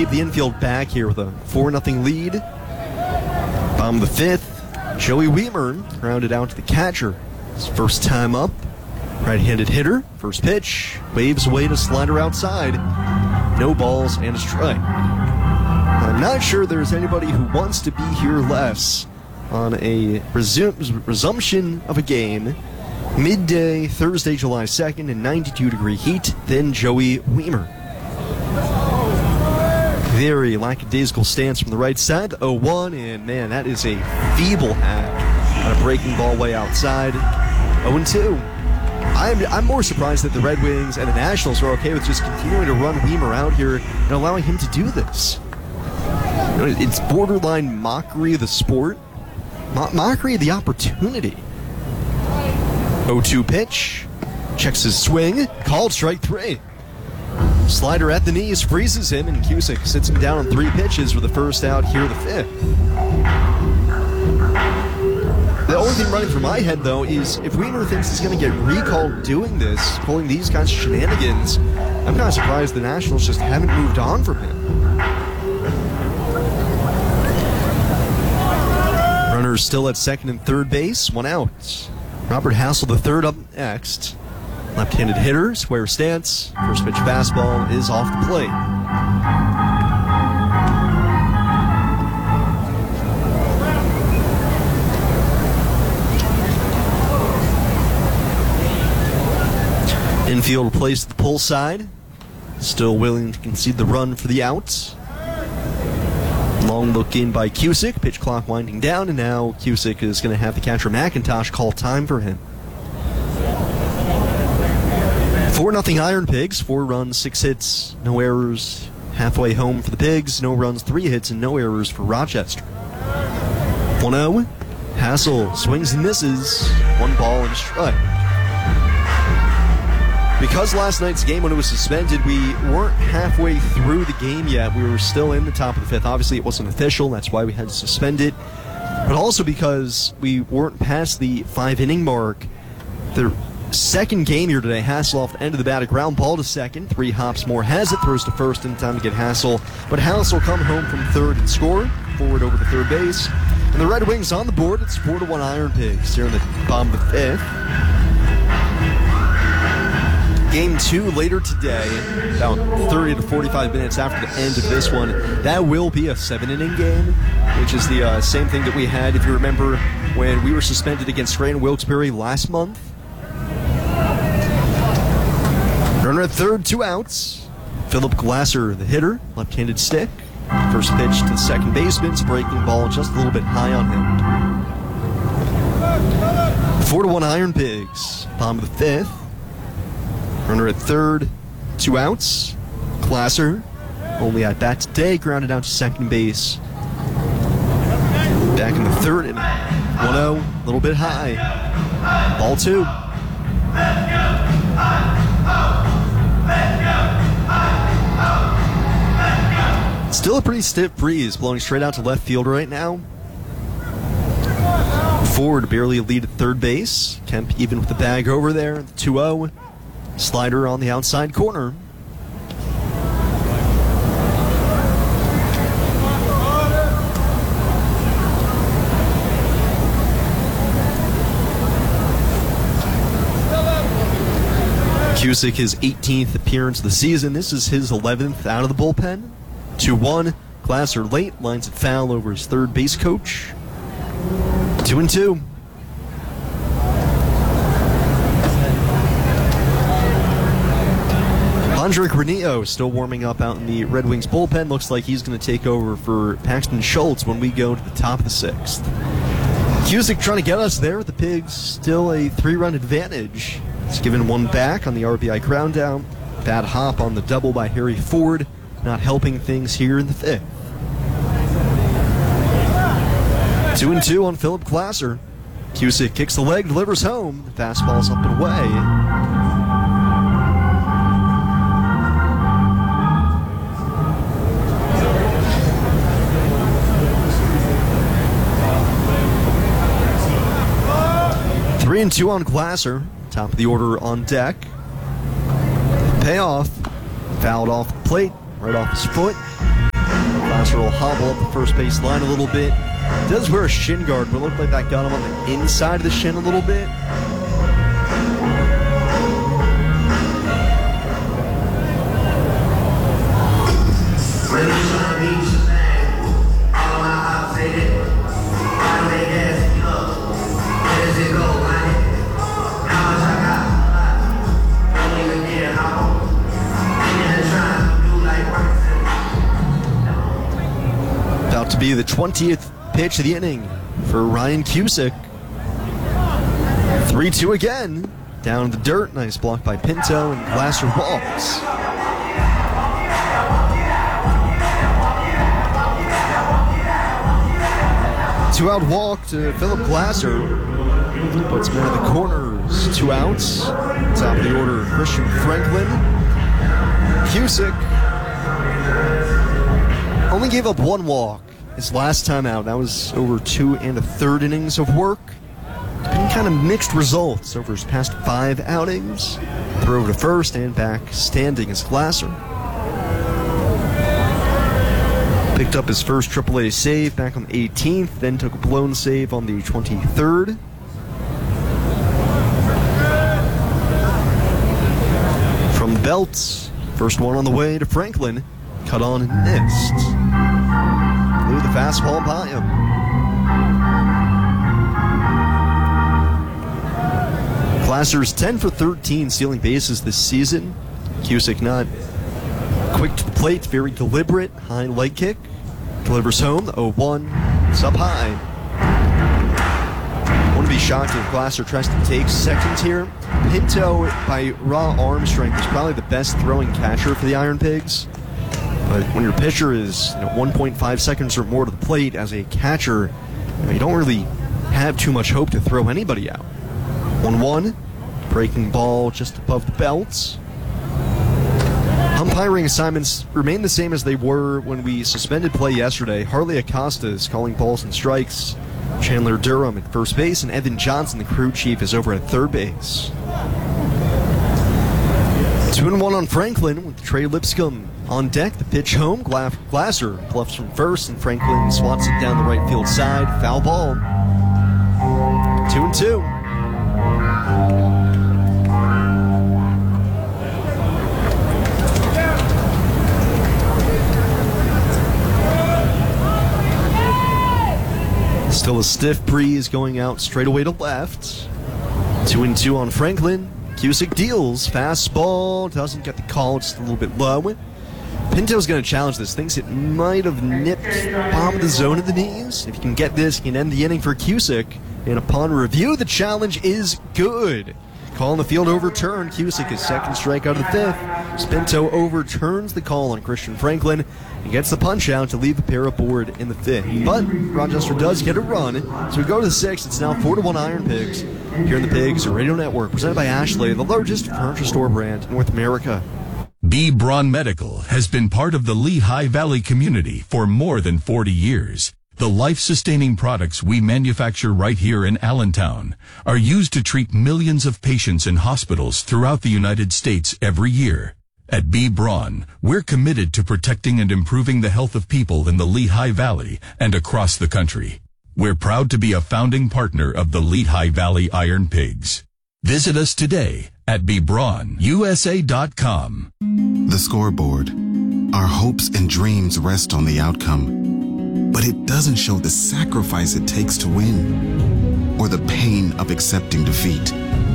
keep the infield back here with a 4-0 lead. Bottom of the fifth, Joey Weimer grounded out to the catcher. His first time up. Right-handed hitter, first pitch, waves away to slider outside. No balls and a strike. I'm not sure there's anybody who wants to be here less on a resumption of a game. Midday, Thursday, July 2nd, in 92-degree heat, than Joey Weimer. Very lackadaisical stance from the right side, 0-1, and man, that is a feeble hack on a breaking ball way outside, 0-2. I'm more surprised that the Red Wings and the Nationals are okay with just continuing to run Weimer out here and allowing him to do this. It's borderline mockery of the sport, mockery of the opportunity. 0-2 pitch, checks his swing, called strike 3. Slider at the knees, freezes him, and Cusick sits him down on 3 pitches for the first out here, the 5th. The only thing running through my head, though, is if Weimer thinks he's going to get recalled doing this, pulling these kinds of shenanigans, I'm kind of surprised the Nationals just haven't moved on from him. Runners still at second and third base, 1 out. Robert Hassel, the third, up next. Left-handed hitter, square stance. First pitch fastball is off the plate. Infield placed the pull side. Still willing to concede the run for the out. Long look in by Cusick. Pitch clock winding down, and now Cusick is going to have the catcher McIntosh call time for him. 4-0 Iron Pigs. 4 runs, 6 hits, no errors. Halfway home for the Pigs. No runs, 3 hits, and no errors for Rochester. 1-0. Hassel swings and misses. 1 ball and a strike. Because last night's game, when it was suspended, we weren't halfway through the game yet. We were still in the top of the 5th. Obviously, it wasn't official. That's why we had to suspend it. But also because we weren't past the 5-inning mark. The second game here today, Hassel off the end of the bat, a ground ball to second. 3 hops more has it, throws to first in time to get Hassel. But Hassel come home from third and score. Forward over to third base. And the Red Wings on the board. It's 4-1 Iron Pigs here in the bottom of the 5th. Game 2 later today, about 30 to 45 minutes after the end of this one. That will be a 7-inning game, which is the same thing that we had, if you remember, when we were suspended against Scranton Wilkes-Barre last month. Runner at third, 2 outs. Philip Glasser, the hitter, left-handed stick. First pitch to the second baseman's breaking ball just a little bit high on him. 4-1 Iron Pigs, bottom of the 5th. Runner at third, 2 outs. Glasser, only at bat today, grounded out to second base. Back in the third inning. 1-0, a little bit high. Ball 2. Still a pretty stiff breeze blowing straight out to left field right now. Ford barely a lead at third base. Kemp even with the bag over there. 2-0. Slider on the outside corner. Cusick, his 18th appearance of the season. This is his 11th out of the bullpen. 2-1. Glasser late, lines it foul over his third base coach. 2-2. Andre Granillo still warming up out in the Red Wings bullpen. Looks like he's going to take over for Paxton Schultz when we go to the top of the 6th. Cusick trying to get us there with the Pigs. Still a 3-run advantage. He's given 1 back on the RBI ground down. Bad hop on the double by Harry Ford. Not helping things here in the 5th. 2-2 on Philip Glasser. Cusick kicks the leg, delivers home. The fastball's up and away. Three and 2 on Glasser. Top of the order on deck. Payoff. Fouled off the plate. Right off his foot. Glasser will hobble up the first base line a little bit. Does wear a shin guard, but it looked like that got him on the inside of the shin a little bit. About to be the 20th pitch of the inning for Ryan Cusick. 3-2 again. Down in the dirt. Nice block by Pinto, and Glasser walks. Two-out walk to Philip Glasser. Puts him in the corners. 2 outs. Top of the order, Christian Franklin. Cusick only gave up 1 walk his last time out. That was over 2 1/3 innings of work. Been kind of mixed results over his past 5 outings. Throw to first and back standing as Glasser. Picked up his first AAA save back on the 18th, then took a blown save on the 23rd. From the belt, first one on the way to Franklin. Cut on and missed. Blew the fastball by him. Glasser's 10 for 13 stealing bases this season. Cusick not quick to the plate, very deliberate. High leg kick. Delivers home, the 0-1. It's up high. Wouldn't be shocked if Glasser tries to take second here. Pinto, by raw arm strength, is probably the best throwing catcher for the Iron Pigs. But when your pitcher is 1.5 seconds or more to the plate as a catcher, you don't really have too much hope to throw anybody out. 1-1, breaking ball just above the belt. Umpiring assignments remain the same as they were when we suspended play yesterday. Harley Acosta is calling balls and strikes. Chandler Durham at first base, and Evan Johnson, the crew chief, is over at third base. 2-1 on Franklin with Trey Lipscomb on deck. The pitch home. Glasser bluffs from first, and Franklin swats it down the right field side. Foul ball. 2-2. Still a stiff breeze going out straight away to left. 2-2 on Franklin. Cusick deals. Fastball. Doesn't get the call. Just a little bit low. Pinto's going to challenge this. Thinks it might have nipped bottom of the zone of the knees. If you can get this, you can end the inning for Cusick. And upon review, the challenge is good. Call on the field overturned. Cusick his second strikeout of the 5th. Pinto overturns the call on Christian Franklin and gets the punch out to leave the pair aboard in the 5th. But Rochester does get a run, so we go to the 6th. It's now 4-1 Iron Pigs here in the Pigs Radio Network, presented by Ashley, the largest furniture store brand in North America. B. Braun Medical has been part of the Lehigh Valley community for more than 40 years. The life-sustaining products we manufacture right here in Allentown are used to treat millions of patients in hospitals throughout the United States every year. At B. Braun, we're committed to protecting and improving the health of people in the Lehigh Valley and across the country. We're proud to be a founding partner of the Lehigh Valley Iron Pigs. Visit us today at bbraunusa.com. The scoreboard. Our hopes and dreams rest on the outcome. But it doesn't show the sacrifice it takes to win, or the pain of accepting defeat.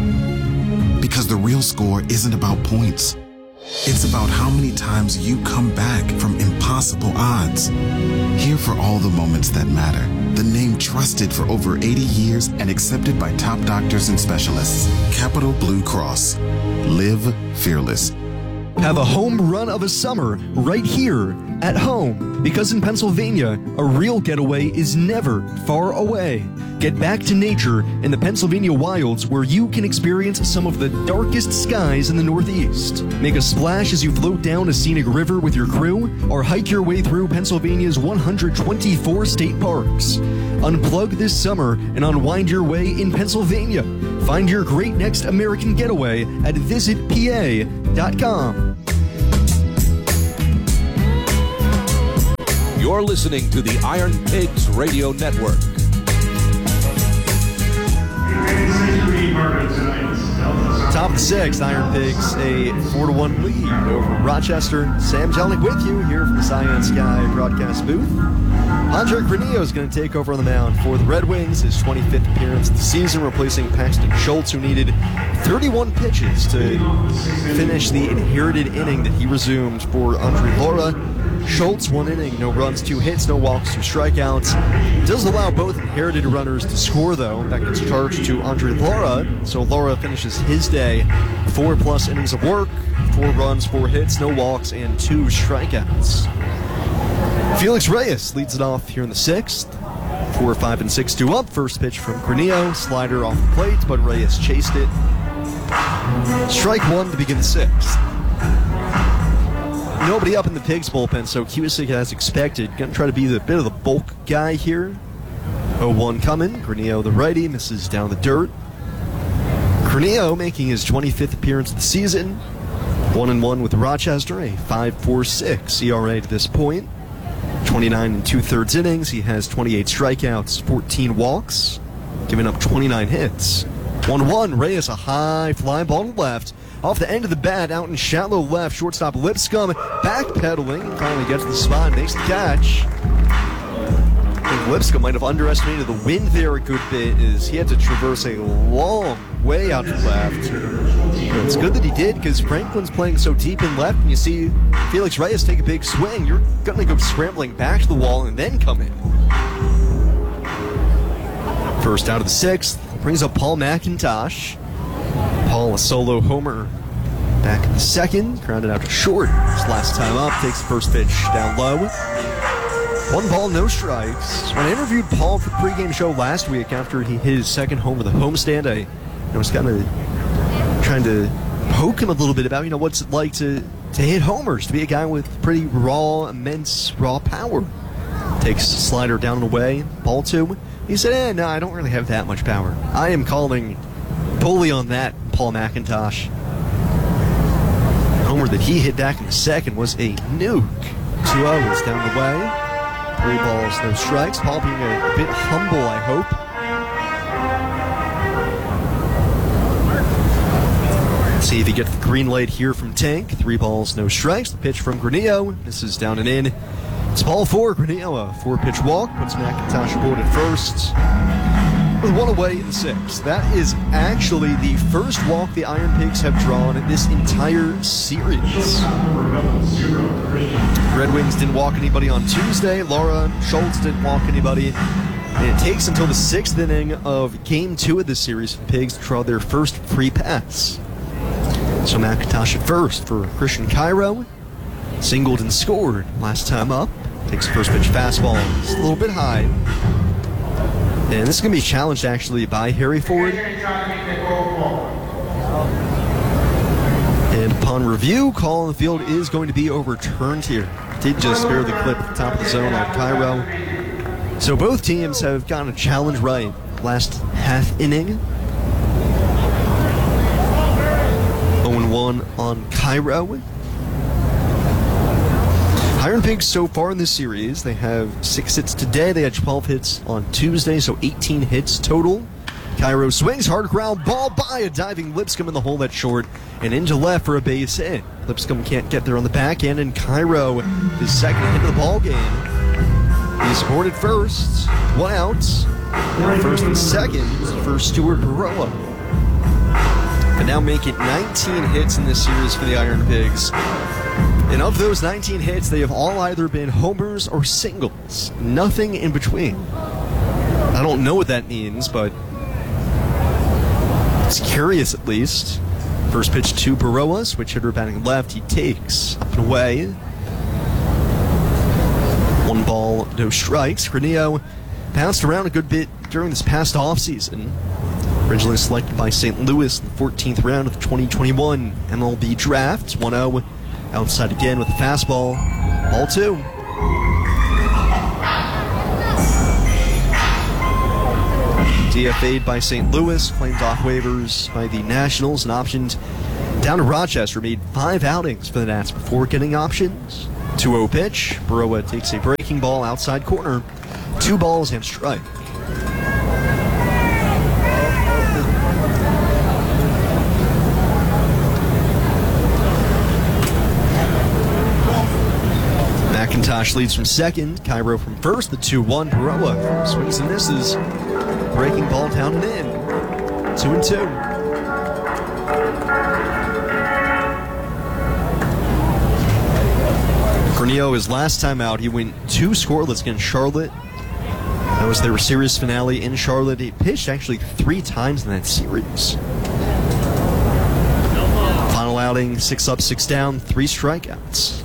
Because the real score isn't about points. It's about how many times you come back from impossible odds. Here for all the moments that matter. The name trusted for over 80 years and accepted by top doctors and specialists. Capital Blue Cross. Live fearless. Have a home run of a summer right here at home. Because in Pennsylvania, a real getaway is never far away. Get back to nature in the Pennsylvania wilds, where you can experience some of the darkest skies in the Northeast. Make a splash as you float down a scenic river with your crew, or hike your way through Pennsylvania's 124 state parks. Unplug this summer and unwind your way in Pennsylvania. Find your great next American getaway at visitpa.com. You're listening to the Iron Pigs Radio Network. Top of the sixth, Iron Pigs a 4-1 lead over Rochester. Sam Jelnick with you here from the Cyan Sky broadcast booth. Andre Granillo is going to take over on the mound for the Red Wings, his 25th appearance of the season, replacing Paxton Schultz, who needed 31 pitches to finish the inherited inning that he resumed for Andre Laura. Schultz, 1 inning, no runs, 2 hits, no walks, 2 strikeouts. Does allow both inherited runners to score, though. That gets charged to Andre Laura, so Laura finishes his day 4+ innings of work, 4 runs, 4 hits, no walks, and 2 strikeouts. Felix Reyes leads it off here in the 6th. 4, 5, and 6 2 up. First pitch from Granillo, slider off the plate, but Reyes chased it. Strike 1 to begin the 6th. Nobody up in the Pigs bullpen, so Cusick, as expected, going to try to be a bit of the bulk guy here. 0-1 coming. Granillo, the righty, misses down the dirt. Granillo making his 25th appearance of the season. 1-1 with Rochester, a 5.46 ERA to this point. 29 2/3 innings. He has 28 strikeouts, 14 walks, giving up 29 hits. 1-1. Reyes, a high fly ball to left. Off the end of the bat, out in shallow left, shortstop Lipscomb backpedaling, finally gets to the spot, makes the catch. I think Lipscomb might have underestimated the wind there a good bit, as he had to traverse a long way out to left. But it's good that he did, because Franklin's playing so deep in left, and you see Felix Reyes take a big swing, you're going to go scrambling back to the wall and then come in. First out of the 6th, brings up Paul McIntosh. Paul, a solo homer back in the 2nd, grounded out to short. His last time up, takes the first pitch down low. 1 ball, no strikes. When I interviewed Paul for the pregame show last week after he hit his 2nd home with a homestand, I was kind of trying to poke him a little bit about, what's it like to hit homers, to be a guy with pretty immense raw power. Takes a slider down and away, ball 2. He said, no, I don't really have that much power. I am calling bully on that, Paul McIntosh. Homer that he hit back in the 2nd was a nuke. 2-0 is down the way. 3 balls, no strikes. Paul being a bit humble, I hope. Let's see if he gets the green light here from Tank. 3 balls, no strikes. The pitch from Granillo. This is down and in. It's ball 4. Granillo, a 4-pitch walk. Puts McIntosh aboard at first. With 1 away in the 6th. That is actually the first walk the Iron Pigs have drawn in this entire series. Red Wings didn't walk anybody on Tuesday. Laura Schultz didn't walk anybody. And it takes until the 6th inning of Game 2 of this series for the Pigs to draw their first free pass. So McIntosh at first for Christian Cairo. Singled and scored last time up. Takes the first pitch fastball. It's a little bit high. And this is going to be challenged, actually, by Harry Ford. And upon review, call on the field is going to be overturned here. Did just barely clip at the top of the zone on Cairo. So both teams have gotten a challenge right last half inning. 0-1 on Cairo. Iron Pigs so far in this series, they have 6 hits today. They had 12 hits on Tuesday, so 18 hits total. Cairo swings, hard ground ball by a diving Lipscomb in the hole that's short and into left for a base hit. Lipscomb can't get there on the back end, and Cairo, his 2nd hit of the ball game. He's aboard at first, 1 out. And first and 2nd for Stuart Baroa. But now make it 19 hits in this series for the Iron Pigs. And of those 19 hits, they have all either been homers or singles. Nothing in between. I don't know what that means, but it's curious at least. First pitch to Baroa, switch hitter batting left. He takes up and away. 1 ball, no strikes. Granillo bounced around a good bit during this past offseason. Originally selected by St. Louis in the 14th round of the 2021 MLB Draft. 1-0. Outside again with a fastball. Ball 2. DFA'd by St. Louis, claimed off waivers by the Nationals and optioned down to Rochester. Made 5 outings for the Nats before getting options. 2-0 pitch. Baroa takes a breaking ball outside corner. 2 balls and strike. McIntosh leads from second. Cairo from first. The 2-1. Baroa swings and misses. Breaking ball down and in. 2-2. Granillo, his last time out, he went 2 scoreless against Charlotte. That was their series finale in Charlotte. He pitched actually 3 times in that series. Final outing, 6 up, 6 down, 3 strikeouts.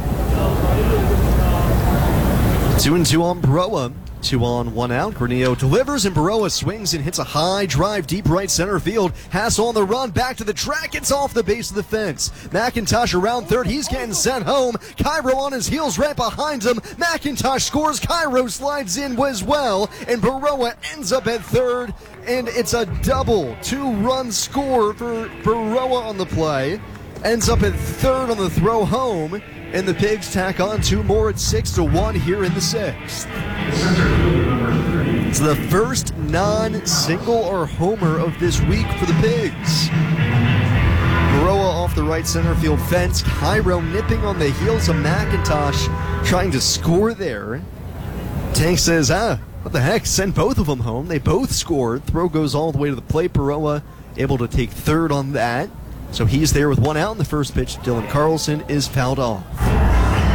2-2 on Baroa. 2 on, 1 out. Granillo delivers and Baroa swings and hits a high drive deep right center field. Hassel on the run, back to the track. It's off the base of the fence. McIntosh around third. He's getting sent home. Cairo on his heels right behind him. McIntosh scores. Cairo slides in as well. And Baroa ends up at third. And it's a double 2-run score for Baroa on the play. Ends up at third on the throw home. And the Pigs tack on 2 more at 6-1 here in the 6th. It's the first non-single or homer of this week for the Pigs. Baroa off the right center field fence. Cairo nipping on the heels of McIntosh trying to score there. Tank says, what the heck, send both of them home. They both scored. Throw goes all the way to the plate. Baroa able to take third on that. So he's there with 1 out in the first pitch. Dylan Carlson is fouled off.